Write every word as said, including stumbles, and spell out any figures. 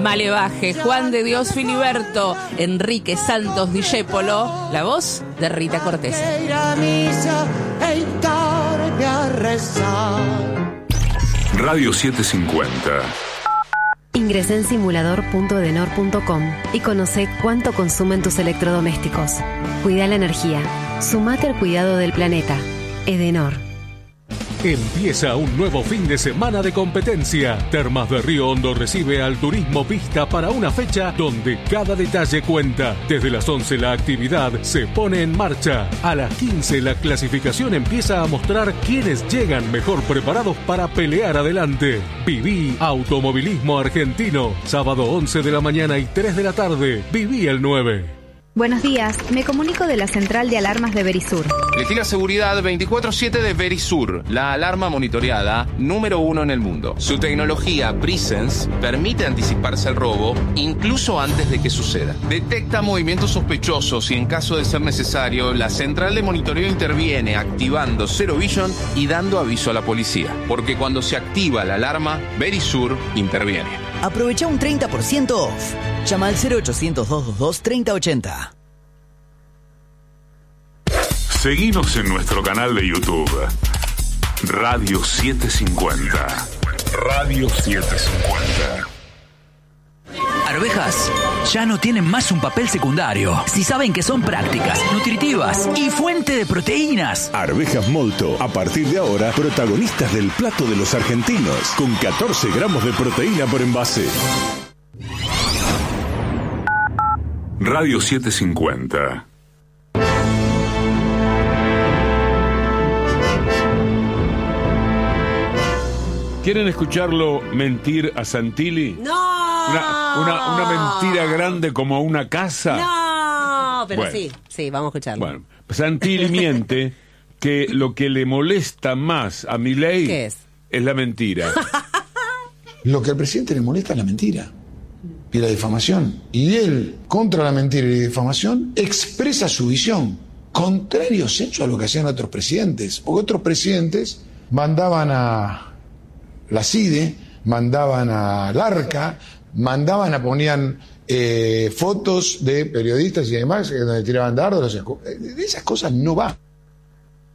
Malevaje, Juan de Dios Filiberto, Enrique Santos Discépolo, la voz de Rita Cortés. Radio setecientos cincuenta. Ingresá en simulador punto edenor punto com y conoce cuánto consumen tus electrodomésticos. Cuida la energía. Sumate al cuidado del planeta. Edenor. Empieza un nuevo fin de semana de competencia. Termas de Río Hondo recibe al Turismo Pista para una fecha donde cada detalle cuenta. Desde las once la actividad se pone en marcha. A las quince la clasificación empieza a mostrar quiénes llegan mejor preparados para pelear adelante. Viví Automovilismo Argentino. Sábado once de la mañana y tres de la tarde. Viví el nueve. Buenos días, me comunico de la central de alarmas de Verisur. Elegí seguridad veinticuatro siete de Verisur, la alarma monitoreada número uno en el mundo. Su tecnología Presence permite anticiparse al robo incluso antes de que suceda. Detecta movimientos sospechosos y en caso de ser necesario, la central de monitoreo interviene activando Zero Vision y dando aviso a la policía. Porque cuando se activa la alarma, Verisur interviene. Aprovecha un treinta por ciento off. Llama al cero ochocientos, doscientos veintidós, treinta ochenta. Seguinos en nuestro canal de YouTube. Radio setecientos cincuenta. Radio setecientos cincuenta. Arvejas ya no tienen más un papel secundario. Si saben que son prácticas, nutritivas y fuente de proteínas. Arvejas Molto, a partir de ahora, protagonistas del plato de los argentinos, con catorce gramos de proteína por envase. Radio setecientos cincuenta. ¿Quieren escucharlo mentir a Santilli? ¡No! Una, una, una mentira grande como una casa. No, pero bueno, sí, sí, vamos a escucharlo. Bueno, Santilli miente que lo que le molesta más a Milei ¿Qué es? es la mentira. Lo que al presidente le molesta es la mentira y la difamación. Y él, contra la mentira y la difamación, expresa su visión. Contrarios hechos a lo que hacían otros presidentes. Porque otros presidentes mandaban a la CIDE, mandaban a Larca, mandaban a ponían eh, fotos de periodistas y demás donde tiraban dardos. De esas cosas no va.